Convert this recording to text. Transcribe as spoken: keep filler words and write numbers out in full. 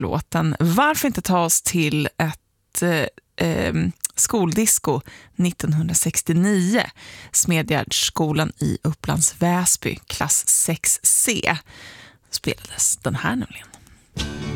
låten. Varför inte ta oss till ett eh, eh, skoldisco nittonhundrasextionio, Smedgårdsskolan i Upplands Väsby, klass sex C, spelades den här nämligen.